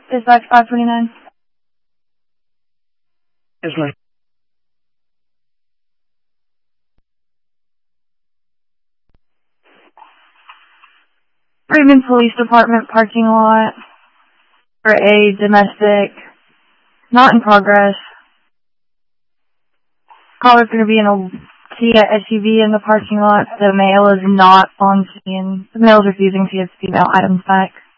Dispatch 529. Yes, ma'am. Raven Police Department parking lot for a domestic, not in progress. Caller's going to be in a Kia SUV in the parking lot. The male is not on scene. The male is refusing to give female items back.